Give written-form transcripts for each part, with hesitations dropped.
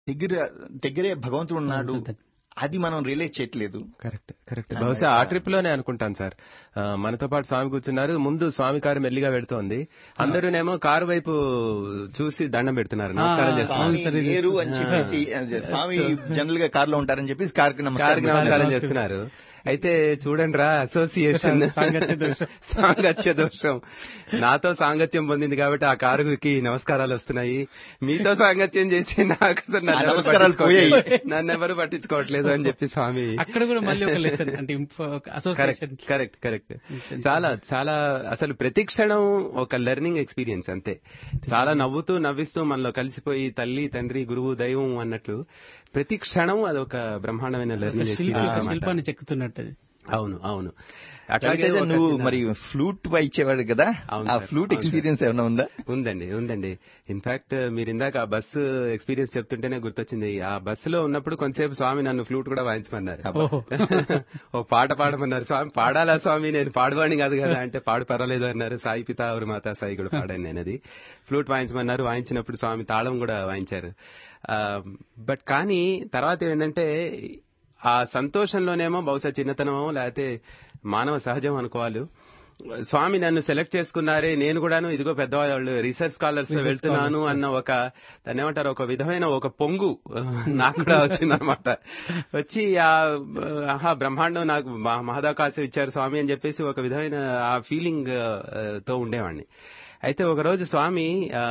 దగ్గర దగ్గరే భగవంతుడు ఉన్నాడు, అది మనం రియలైజ్ చేయట్లేదు. Correct correct. బహుశా ఆ ట్రిప్ లోనే అనుకుంటాను సార్. మనతో పాటు స్వామి కూర్చున్నారు, ముందు స్వామి కారు మెల్లిగా వెళుతోంది, అందరూనేమో కారు వైపు చూసి దండం పెడుతున్నారు, నమస్కారం చేస్తున్నారు. లేరు అని చెప్పేసి, స్వామి జనరల్ గా కారులో ఉంటారని చెప్పేసి కారుకి నమస్కారం చేస్తున్నారు. అయితే చూడండి రా, అసోసియేషన్ సాంగత్య దోషం. నాతో సాంగత్యం పొందింది కాబట్టి ఆ కారుకి నమస్కారాలు వస్తున్నాయి, మీతో సాంగత్యం చేసి నాకు అసలు నన్నెవరు పట్టించుకోవట్లేదు అని చెప్పి స్వామి అక్కడ కూడా మళ్ళీ ఒక లెసన్ అంటే కరెక్ట్ కరెక్ట్. చాలా చాలా అసలు ప్రతి క్షణం ఒక లెర్నింగ్ ఎక్స్పీరియన్స్ అంతే. చాలా నవ్విస్తూ మనలో కలిసిపోయి తల్లి తండ్రి గురువు దైవం అన్నట్లు ప్రతి క్షణం అదొక బ్రహ్మాండమైన లెర్నింగ్ ఎక్స్పీరియన్స్, శిల్పాన్ని చెక్కుతున్నట్టు. అవును అవును. అట్లాగే నువ్వు మరి ఫ్లూట్ వాయించేవాడు కదా, ఆ ఫ్లూట్ ఎక్స్పీరియన్స్ ఏమైనా ఉందా? ఉందండి. ఇన్ఫాక్ట్ మీరు ఇందాక ఆ బస్సు ఎక్స్పీరియన్స్ చెప్తుంటేనే గుర్తొచ్చింది. ఆ బస్సులో ఉన్నప్పుడు కొంతసేపు స్వామి నన్ను ఫ్లూట్ కూడా వాయించమన్నారు. ఓ పాట పాడమన్నారు. స్వామి పాడాలా స్వామి, నేను పాడవాణి కాదు కదా అంటే, పాడు పర్వాలేదు అన్నారు. సాయి పితా ఔర్ మాతా సాయి కూడా పాడాను నేను. అది ఫ్లూట్ వాయించమన్నారు. వాయించినప్పుడు స్వామి తాళం కూడా వాయించారు. బట్ కానీ తర్వాత ఏంటంటే ఆ సంతోషంలోనేమో బహుశా చిన్నతనమో లేకపోతే మానవ సహజం అనుకోవాలి, స్వామి నన్ను సెలెక్ట్ చేసుకున్నారే, నేను కూడాను ఇదిగో పెద్దవాళ్ళు రీసెర్చ్ స్కాలర్స్ వెళ్తున్నాను అన్న ఒక దాన్ని ఏమంటారు, ఒక విధమైన ఒక పొంగు నాకు కూడా వచ్చిందనమాట. వచ్చి ఆహా బ్రహ్మాండం నాకు మహదాకాశం ఇచ్చారు స్వామి అని చెప్పేసి ఒక విధమైన ఆ ఫీలింగ్ తో ఉండేవాడిని. అయితే ఒకరోజు స్వామి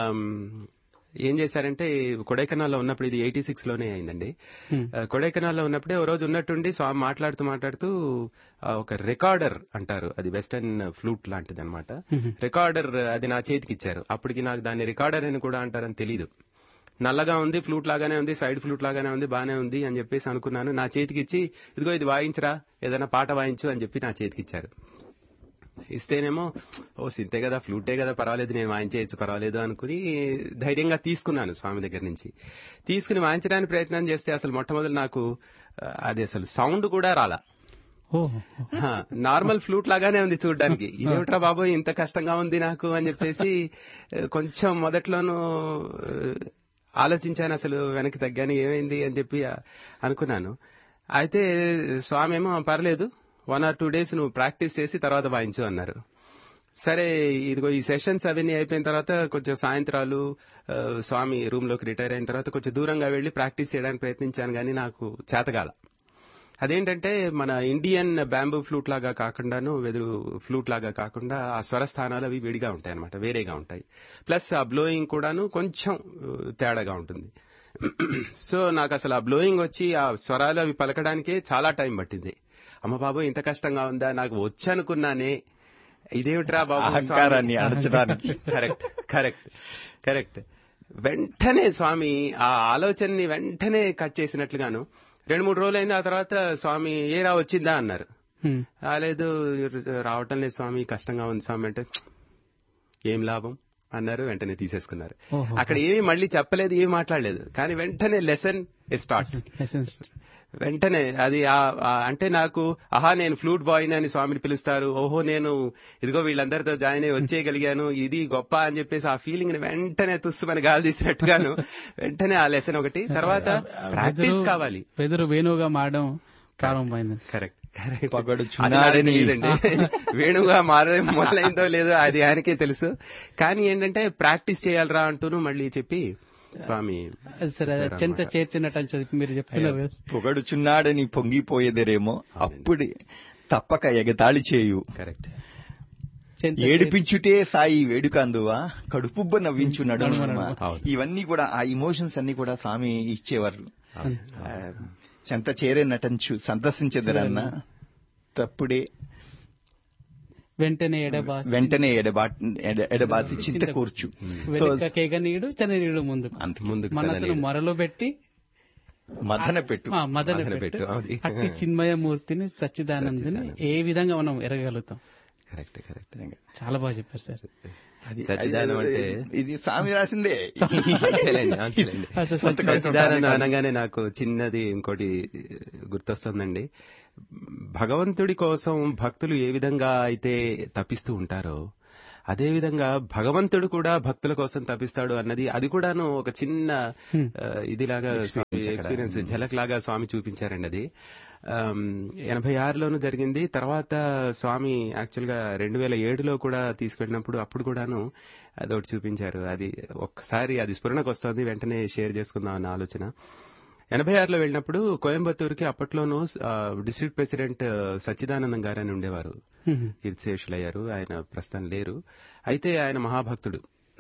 ఏం చేశారంటే, కొడైకెనాల్లో ఉన్నప్పుడు, ఇది 86 లోనే అయిందండి. కొడైకెనాల్లో ఉన్నప్పుడే ఓ రోజు ఉన్నట్టుండి స్వామి మాట్లాడుతూ ఒక రికార్డర్ అంటారు, అది వెస్టర్న్ ఫ్లూట్ లాంటిది అనమాట. రికార్డర్ అది నా చేతికి ఇచ్చారు. అప్పటికి నాకు దాన్ని రికార్డర్ అని కూడా అంటారని తెలీదు. నల్లగా ఉంది, ఫ్లూట్ లాగానే ఉంది, సైడ్ ఫ్లూట్ లాగానే ఉంది, బానే ఉంది అని చెప్పేసి అనుకున్నాను. నా చేతికి ఇచ్చి ఇదిగో ఇది వాయించరా, ఏదైనా పాట వాయించు అని చెప్పి నా చేతికి ఇచ్చారు. ఇస్తేనేమో ఓ సింతే కదా, ఫ్లూటే కదా, పర్వాలేదు నేను వాయించేయచ్చు పర్వాలేదు అనుకుని ధైర్యంగా తీసుకున్నాను స్వామి దగ్గర నుంచి. తీసుకుని వాయించడానికి ప్రయత్నం చేస్తే అసలు మొట్టమొదటి నాకు అది అసలు సౌండ్ కూడా రాలా. నార్మల్ ఫ్లూట్ లాగానే ఉంది చూడ్డానికి. ఇదేమిట్రా బాబోయ్ ఇంత కష్టంగా ఉంది నాకు అని చెప్పేసి కొంచెం మొదట్లోనూ ఆలోచించాను, అసలు వెనక్కి తగ్గాను, ఏమైంది అని చెప్పి అనుకున్నాను. అయితే స్వామి ఏమో పర్లేదు 1 or 2 days నువ్వు ప్రాక్టీస్ చేసి తర్వాత వాయించు అన్నారు. సరే ఇదిగో ఈ సెషన్స్ అవన్నీ అయిపోయిన తర్వాత కొంచెం సాయంత్రాలు స్వామి రూమ్ లోకి రిటైర్ అయిన తర్వాత కొంచెం దూరంగా వెళ్లి ప్రాక్టీస్ చేయడానికి ప్రయత్నించాను, కానీ నాకు చేతగాల. అదేంటంటే మన ఇండియన్ బ్యాంబూ ఫ్లూట్ లాగా కాకుండాను, వెదురు ఫ్లూట్ లాగా కాకుండా ఆ స్వరస్థానాలు అవి విడిగా ఉంటాయి అనమాట, వేరేగా ఉంటాయి. ప్లస్ ఆ బ్లోయింగ్ కూడాను కొంచెం తేడాగా ఉంటుంది. సో నాకు అసలు ఆ బ్లోయింగ్ వచ్చి ఆ స్వరాలు అవి పలకడానికే చాలా టైం పట్టింది. అమ్మ బాబు ఇంత కష్టంగా ఉందా, నాకు వచ్చనుకున్నానే, ఇదేమిట్రా బాబు అహంకారాన్ని అణచడానికి. కరెక్ట్. వెంటనే స్వామి ఆ ఆలోచనని వెంటనే కట్ చేసినట్లుగాను 2-3 రోజులైంది. ఆ తర్వాత స్వామి ఏరా వచ్చిందా అన్నారు. రాలేదు, రావటం లేదు స్వామి, కష్టంగా ఉంది స్వామి అంటే, ఏం లాభం అన్నారు. వెంటనే తీసేసుకున్నారు. అక్కడ ఏమీ మళ్ళీ చెప్పలేదు, ఏమీ మాట్లాడలేదు, కానీ వెంటనే లెసన్ స్టార్ట్. వెంటనే అది అంటే నాకు ఆహా నేను ఫ్లూట్ బాయ్ అని స్వామిని పిలుస్తారు, ఓహో నేను ఇదిగో వీళ్ళందరితో జాయిన్ అయ్యి వచ్చేయగలిగాను, ఇది గొప్ప అని చెప్పేసి ఆ ఫీలింగ్ ని వెంటనే తుస్సుమని గాలి తీసినట్టుగాను వెంటనే ఆ లెసన్ ఒకటి. తర్వాత ప్రాక్టీస్ కావాలి, వెదురు వేణువుగా మారడం ప్రారంభమైంది. కరెక్ట్. లేదండి వేణుగా మొదలైందో లేదో అది ఆయనకే తెలుసు, కానీ ఏంటంటే ప్రాక్టీస్ చేయాలరా అంటూను మళ్ళీ చెప్పి స్వామి చెంత చేర్చినట్టు మీరు చెప్తున్నారు. పొగడుచున్నాడని పొంగిపోయేదేరేమో అప్పుడే తప్పక ఎగతాళి చేయు. కరెక్ట్. ఏడిపించుటే సాయి వేడుకందువా, కడుపుబ్బ నవ్వించు నడుమ. ఇవన్నీ కూడా ఆ ఇమోషన్స్ అన్ని కూడా స్వామి ఇచ్చేవారు. చెంత చేరే నటించు సంతసించదరన్న తప్పుడే వెంటనే ఎడబాసి చింత కూర్చు. కేగనీయుడు చననీయుడు ముందు మనసును మొరలో పెట్టి మదన పెట్టు అట్టి చిన్మయమూర్తిని సచ్చిదానందని ఏ విధంగా మనం ఎరగలుగుతాం. కరెక్ట్. చాలా బాగా చెప్పారు సార్. సచ్చిదానం అంటే ఇది స్వామి రాసిందే. సచ్చిదానం అనగానే నాకు చిన్నది ఇంకోటి గుర్తొస్తుందండి. భగవంతుడి కోసం భక్తులు ఏ విధంగా అయితే తపిస్తూ ఉంటారో అదేవిధంగా భగవంతుడు కూడా భక్తుల కోసం తపిస్తాడు అన్నది అది కూడాను ఒక చిన్న ఇదిలాగా ఎక్స్పీరియన్స్ ఝలక్ లాగా స్వామి చూపించారండి. అది 86లోనూ జరిగింది. తర్వాత స్వామి యాక్చువల్ గా 2007లో కూడా తీసుకెళ్ళినప్పుడు అప్పుడు కూడాను అదొకటి చూపించారు. అది ఒక్కసారి అది స్ఫురణకు వస్తుంది, వెంటనే షేర్ చేసుకుందాం అన్న ఆలోచన. 86లో వెళ్ళినప్పుడు కోయంబత్తూరుకి అప్పట్లోనూ డిస్ట్రిక్ట్ ప్రెసిడెంట్ సచ్చిదానందం గారు అని ఉండేవారు, కీర్తిశేషులయ్యారు. ఆయన ప్రస్తుతం లేరు. అయితే ఆయన మహాభక్తుడు.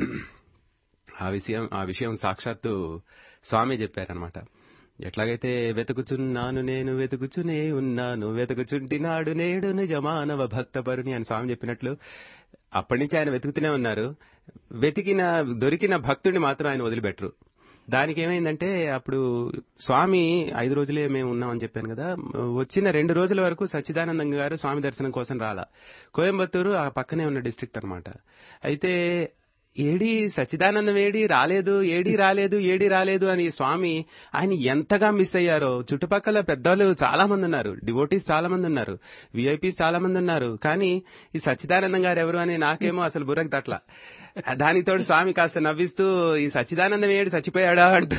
ఆ విషయం సాక్షాత్తు స్వామి చెప్పారనమాట. ఎట్లాగైతే వెతుకుచున్నాను నేను వెతుకుచునే ఉన్నాను వెతుకుచుంటినాడు నేడు నిజమానవ భక్తపరుని అని స్వామి చెప్పినట్లు అప్పటి నుంచి ఆయన వెతుకుతూనే ఉన్నారు. దొరికిన భక్తుడిని మాత్రం ఆయన వదిలిపెట్టరు. దానికి ఏమైందంటే అప్పుడు స్వామి 5 రోజులే మేము ఉన్నామని చెప్పాను కదా, వచ్చిన 2 రోజుల వరకు సచ్చిదానందం గారు స్వామి దర్శనం కోసం రాలా. కోయంబత్తూరు ఆ పక్కనే ఉన్న డిస్ట్రిక్ట్ అనమాట. అయితే ఏడి సచ్చిదానందం ఏడి రాలేదు అని స్వామి ఆయన ఎంతగా మిస్ అయ్యారో. చుట్టుపక్కల పెద్దలు చాలా మంది ఉన్నారు, డివోటీస్ చాలా మంది ఉన్నారు, విఐపీస్ చాలా మంది ఉన్నారు. కానీ ఈ సచ్చిదానందం గారు ఎవరు అని నాకేమో అసలు బుర్రకు తట్ల. దానితో స్వామి కాస్త నవ్విస్తూ ఈ సచ్చిదానందం ఏడు చచ్చిపోయాడా అంటూ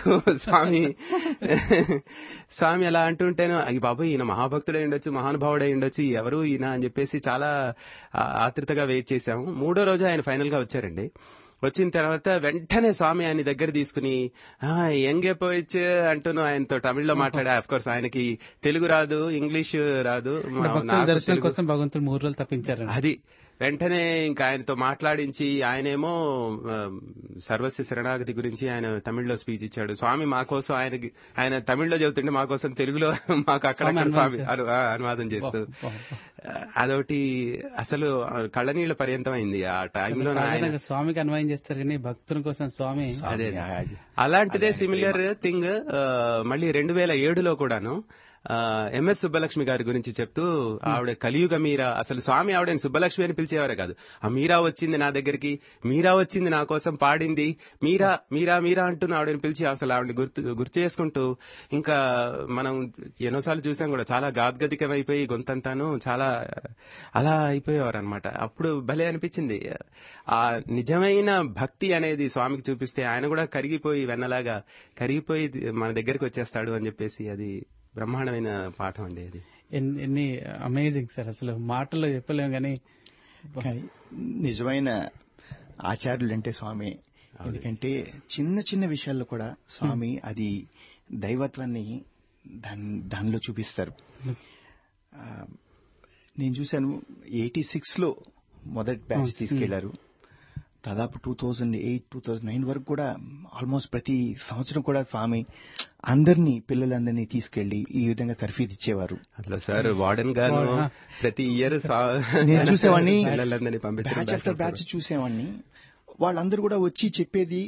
స్వామి అలా అంటుంటేను ఈ బాబు ఈయన మహాభక్తుడై ఉండొచ్చు, మహానుభావుడై ఉండొచ్చు, ఎవరు ఈయన అని చెప్పేసి చాలా ఆతృతగా వెయిట్ చేశాము. 3వ రోజు ఆయన ఫైనల్ గా వచ్చారండి. వచ్చిన తర్వాత వెంటనే స్వామి ఆయన దగ్గర తీసుకుని ఎంగే పోయిచ్చు అంటూను ఆయనతో తమిళ్లో మాట్లాడా. అఫ్ కోర్స్ ఆయనకి తెలుగు రాదు, ఇంగ్లీష్ రాదు. దర్శనం కోసం భగవంతుడు 3 రోజులు తప్పించారు. అది వెంటనే ఇంకా ఆయనతో మాట్లాడించి ఆయనేమో సర్వస్వ శరణాగతి గురించి ఆయన తమిళ్లో స్పీచ్ ఇచ్చాడు. స్వామి మా కోసం ఆయన తమిళ్లో చెబుతుంటే మా కోసం తెలుగులో మాకు అక్కడక్కడ స్వామి అనువాదం చేస్తూ అదొకటి అసలు కళ్ళనీళ్ల పర్యంతం అయింది ఆ టైంలో. స్వామికి అన్వయం చేస్తారు కానీ భక్తుల కోసం స్వామి అదే అలాంటిదే సిమిలర్ థింగ్ మళ్ళీ 2007లో కూడాను ఎంఎస్ సుబ్బలక్ష్మి గారి గురించి చెప్తూ ఆవిడ కలియుగ మీరా, అసలు స్వామి ఆవిడని సుబ్బలక్ష్మి అని పిలిచేవారే కాదు, ఆ మీరా వచ్చింది నా దగ్గరికి, మీరా వచ్చింది నా కోసం పాడింది, మీరా మీరా మీరా అంటూ ఆవిడని పిలిచి అసలు ఆవిడని గుర్తు చేసుకుంటూ ఇంకా మనం ఎన్నోసార్లు చూసాం కూడా చాలా గాద్గదికమైపోయి గొంతంతాను చాలా అలా అయిపోయేవారు అనమాట. అప్పుడు భలే అనిపించింది. ఆ నిజమైన భక్తి అనేది స్వామికి చూపిస్తే ఆయన కూడా కరిగిపోయి వెన్నలాగా కరిగిపోయి మన దగ్గరికి వచ్చేస్తాడు అని చెప్పేసి అది బ్రహ్మాండమైన పాఠం అండి. అది ఎన్ని అమేజింగ్ సార్, అసలు మాటల్లో చెప్పలేము కానీ నిజమైన ఆచార్యులు అంటే స్వామి. ఎందుకంటే చిన్న చిన్న విషయాల్లో కూడా స్వామి అది దైవత్వాన్ని దానిలో చూపిస్తారు. నేను చూశాను 86లో మొదటి బ్యాచ్ తీసుకెళ్లారు. దాదాపు 2008-2009 వరకు కూడా ఆల్మోస్ట్ ప్రతి సంవత్సరం కూడా స్వామి పిల్లలందరినీ తీసుకెళ్లి ఈ విధంగా తర్ఫీదు ఇచ్చేవారు. అట్లా సార్ వార్డెన్ గారు ప్రతి ఇయర్ నేను చూసేవాడిని, బ్యాచ్ ఆఫ్టర్ బ్యాచ్ చూసేవాడిని. వాళ్ళందరూ కూడా వచ్చి చెప్పేది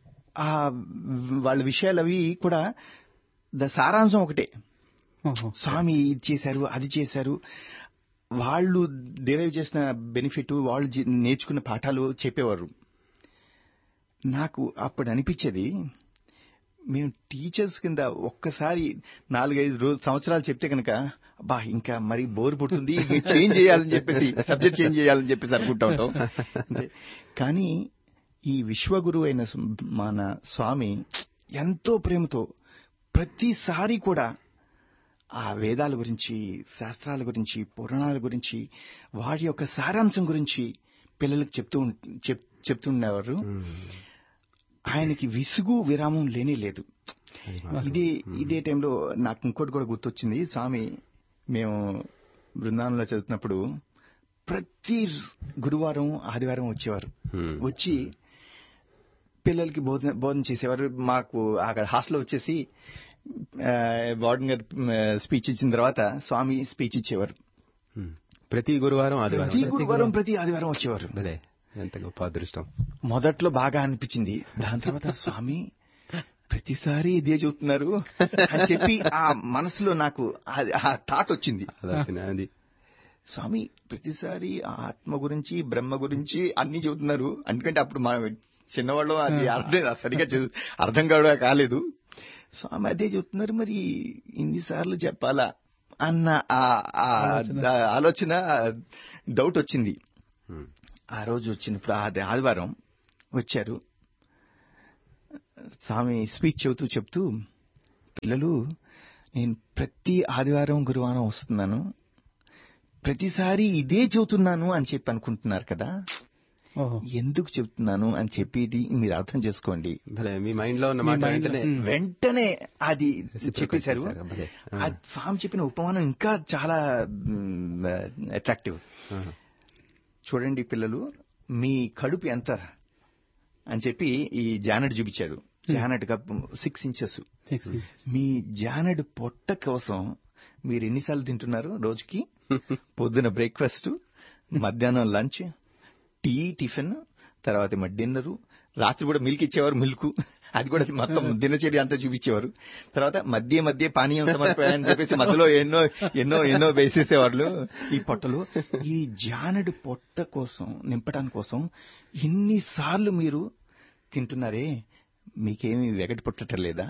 వాళ్ళ విషయాలు అవి కూడా సారాంశం ఒకటే, స్వామి ఇది చేశారు అది చేశారు, వాళ్ళు డెరైవ్ చేసిన బెనిఫిట్, వాళ్ళు నేర్చుకున్న పాఠాలు చెప్పేవారు. నాకు అప్పుడు అనిపించేది, మేము టీచర్స్ కింద ఒక్కసారి 4-5 సంవత్సరాలు చెప్తే కనుక అబ్బా ఇంకా మరి బోర్ పుట్టింది, చేంజ్ చేయాలని చెప్పేసి సబ్జెక్ట్ చేంజ్ చేయాలని చెప్పేసి అనుకుంటా ఉంటాం. కానీ ఈ విశ్వగురు అయిన మన స్వామి ఎంతో ప్రేమతో ప్రతిసారి కూడా ఆ వేదాల గురించి, శాస్త్రాల గురించి, పురాణాల గురించి, వాటి యొక్క సారాంశం గురించి పిల్లలకు చెప్తుండేవారు. ఆయనకి విసుగు విరామం లేనే లేదు. ఇదే టైంలో నాకు ఇంకోటి కూడా గుర్తొచ్చింది. స్వామి మేము బృందావనంలో చదువుతున్నప్పుడు ప్రతి గురువారం ఆదివారం వచ్చేవారు. వచ్చి పిల్లలకి బోధన చేసేవారు. మాకు అక్కడ హాస్టల్లో వచ్చేసి వార్డెన్ గారు స్పీచ్ ఇచ్చిన తర్వాత స్వామి స్పీచ్ ఇచ్చేవారు. ప్రతి గురువారం ప్రతి ఆదివారం వచ్చేవారు. ఎంత గొప్ప అదృష్టం. మొదట్లో బాగా అనిపించింది. దాని తర్వాత స్వామి ప్రతిసారి ఇదే చెబుతున్నారు అని చెప్పి ఆ మనసులో నాకు ఆ థాట్ వచ్చింది. అది స్వామి ప్రతిసారి ఆత్మ గురించి, బ్రహ్మ గురించి అన్ని చెబుతున్నారు. ఎందుకంటే అప్పుడు మనం చిన్నవాళ్ళు అది సరిగా అర్థం కాలేదు. స్వామి అదే చెప్తున్నారు, మరి ఇన్నిసార్లు చెప్పాలా అన్న ఆలోచన, డౌట్ వచ్చింది. ఆ రోజు వచ్చినప్పుడు అది ఆదివారం వచ్చారు. స్వామి స్పీచ్ చెప్తూ పిల్లలు, నేను ప్రతి ఆదివారం గురువారం వస్తున్నాను, ప్రతిసారి ఇదే చెబుతున్నాను అని చెప్పి అనుకుంటున్నారు కదా, ఎందుకు చెప్తున్నాను అని చెప్పేది మీరు అర్థం చేసుకోండి. మీ మైండ్ లో ఉన్న మాట వెంటనే అది చెప్పేశారు. స్వామి చెప్పిన ఉపమానం ఇంకా చాలా అట్రాక్టివ్. చూడండి పిల్లలు, మీ కడుపు ఎంత అని చెప్పి ఈ జానెట్ చూపించాడు. Janet 6 inches. మీ జానెట్ పొట్ట కోసం మీరు ఎన్నిసార్లు తింటున్నారు రోజుకి? పొద్దున బ్రేక్ఫాస్ట్, మధ్యాహ్నం లంచ్, టిఫిన్, తర్వాత డిన్నర్, రాత్రి కూడా మిల్క్ ఇచ్చేవారు. మిల్క్ అది కూడా మొత్తం దినచర్య అంతా చూపించేవారు. తర్వాత మధ్య పానీయం సమర్పయాలని చెప్పేసి మధ్యలో ఎన్నో ఎన్నో ఎన్నో వేసేసేవాళ్ళు ఈ పొట్టలు. ఈ జానెడు పొట్ట కోసం నింపడానికి కోసం ఇన్నిసార్లు మీరు తింటున్నారే, మీకేమి వెగటి పుట్టడం లేదా?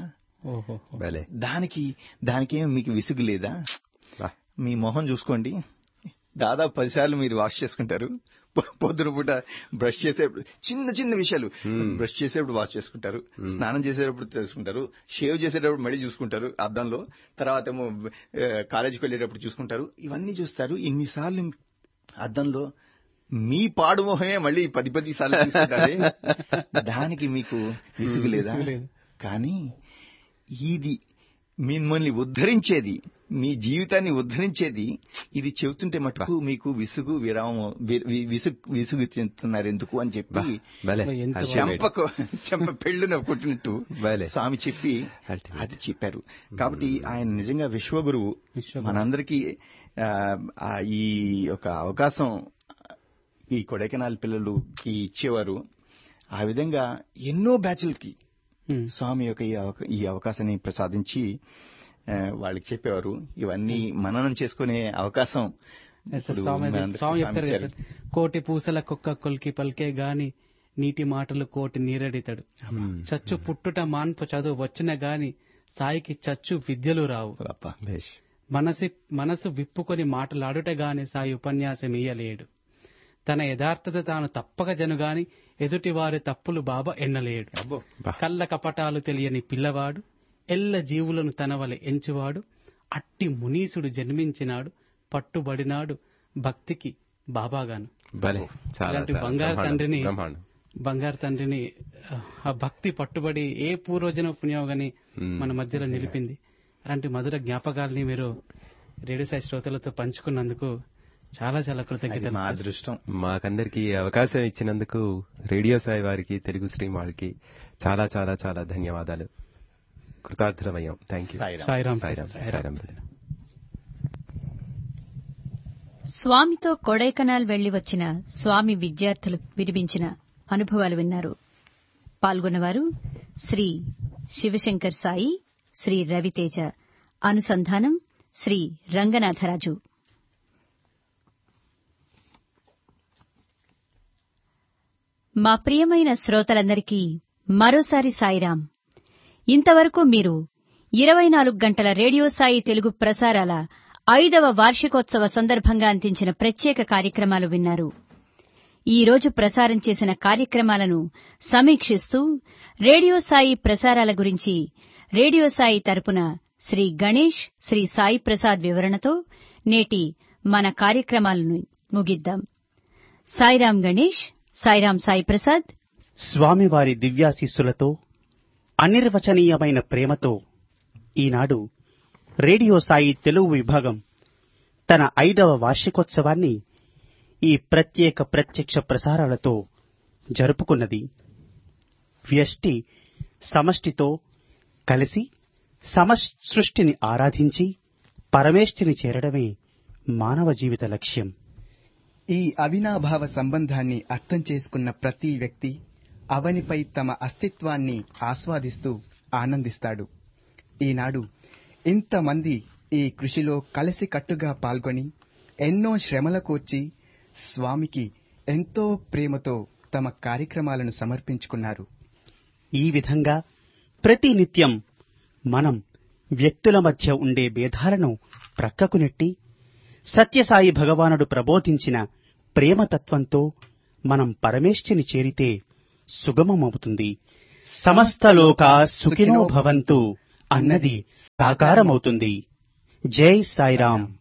దానికేమి మీకు విసుగు లేదా? మీ మొహం చూసుకోండి, దాదాపు 10 సార్లు మీరు వాష్ చేసుకుంటారు. పొద్దున పూట బ్రష్ చేసేప్పుడు చిన్న చిన్న విషయాలు, బ్రష్ చేసేప్పుడు వాష్ చేసుకుంటారు, స్నానం చేసేటప్పుడు చేసుకుంటారు, షేవ్ చేసేటప్పుడు మళ్ళీ చూసుకుంటారు అద్దంలో, తర్వాత ఏమో కాలేజీకి వెళ్ళేటప్పుడు చూసుకుంటారు. ఇవన్నీ చూస్తారు. ఇన్నిసార్లు అద్దంలో మీ పాడు మొహమే మళ్ళీ 10 సార్లు తీసుకుంటారే, దానికి మీకు విసుగు లేదా? కానీ ఇది మిమ్మల్ని ఉద్ధరించేది, మీ జీవితాన్ని ఉద్ధరించేది, ఇది చెబుతుంటే మటుకు మీకు విసుగు చెందుతున్నారు ఎందుకు అని చెప్పి చెంప పెళ్ళున కొట్టినట్టు స్వామి చెప్పి అది చెప్పారు. కాబట్టి ఆయన నిజంగా విశ్వగురువు. మనందరికీ ఈ ఒక అవకాశం ఈ కొడైకెనాల్ పిల్లలకి ఇచ్చేవారు. ఆ విధంగా ఎన్నో బ్యాచ్లకి స్వామి యొక్క ఈ అవకాశాన్ని ప్రసాదించి వాళ్ళకి చెప్పేవారు. ఇవన్నీ మననం చేసుకునే అవకాశం కోటి పూసల కుక్క కొల్కి పలికే గాని నీటి మాటలు కోటి నీరెడితాడు. చచ్చు పుట్టుట మాన్పు చదువు వచ్చిన గాని సాయికి చచ్చు విద్యలు రావు. మనసు విప్పుకొని మాటలాడుట గాని సాయి ఉపన్యాసం ఇయ్యలేడు. తన యథార్థత తాను తప్పక జనుగాని ఎదుటి వారి తప్పులు బాబా ఎన్నలేడు. కళ్ళ కపటాలు తెలియని పిల్లవాడు ఎల్ల జీవులను తనవలె ఎంచువాడు. అట్టి మునీసుడు జన్మించినాడు పట్టుబడినాడు భక్తికి బాబాగాను. బంగారు తండ్రిని ఆ భక్తి పట్టుబడి ఏ పూర్వజన పుణ్యోగని మన మధ్యలో నిలిపింది. అలాంటి మధుర జ్ఞాపకాలని మీరు రేడియో సాయి శ్రోతలతో పంచుకున్నందుకు చాలా చాలా కృతజ్ఞతలు. మా అదృష్టం. మాకందరికి అవకాశం ఇచ్చినందుకు రేడియో సాయి వారికి, తెలుగు స్ట్రీమ్ వారికి చాలా చాలా చాలా ధన్యవాదాలు. కృతార్థమయ్యాం. Thank you. సాయిరాం. స్వామితో కొడైకెనాల్ వెళ్లి వచ్చిన స్వామి విద్యార్థులు వినిపించిన అనుభవాలు విన్నారు. పాల్గొన్నవారు శ్రీ శివశంకర్ సాయి, శ్రీ రవితేజ. అనుసంధానం శ్రీ రంగనాథరాజు. మా ప్రియమైన శ్రోతలందరికీ మరోసారి సాయిరాం. ఇంతవరకు మీరు 24 గంటల రేడియో సాయి తెలుగు ప్రసారాల 5వ వార్షికోత్సవ సందర్భంగా అందించిన ప్రత్యేక కార్యక్రమాలు విన్నారు. ఈ రోజు ప్రసారం చేసిన కార్యక్రమాలను సమీక్షిస్తూ రేడియో సాయి ప్రసారాల గురించి రేడియో సాయి తరపున శ్రీ గణేష్, శ్రీ సాయి ప్రసాద్ వివరణతో నేటి మన కార్యక్రమాలను ముగిద్దాం. సాయిరాం గణేష్, సాయిరాం సాయి ప్రసాద్. స్వామివారి దివ్యాశీస్సులతో, అనిర్వచనీయమైన ప్రేమతో ఈనాడు రేడియో సాయి తెలుగు విభాగం తన 5వ వార్షికోత్సవాన్ని ఈ ప్రత్యక్ష ప్రసారాలతో జరుపుకున్నది. వ్యష్టి సమష్టితో కలిసి సృష్టిని ఆరాధించి పరమేష్ఠిని చేరడమే మానవ జీవిత లక్ష్యం. ఈ అవినాభావ సంబంధాన్ని అర్థం చేసుకున్న ప్రతి వ్యక్తి అవనిపై తమ అస్తిత్వాన్ని ఆస్వాదిస్తూ ఆనందిస్తాడు. ఈనాడు ఇంతమంది ఈ కృషిలో కలిసికట్టుగా పాల్గొని ఎన్నో శ్రమల కోర్చి స్వామికి ఎంతో ప్రేమతో తమ కార్యక్రమాలను సమర్పించుకున్నారు. ఈ విధంగా ప్రతి నిత్యం మనం వ్యక్తుల మధ్య ఉండే భేదాలను ప్రక్కకు నెట్టి సత్యసాయి భగవానుడు ప్రబోధించిన ప్రేమతత్వంతో మనం పరమేష్ఠిని చేరితే సుగమమవుతుంది. సమస్త లోకా సుఖినో భవంతు అన్నది సాకారమవుతుంది. జై సాయిరాం.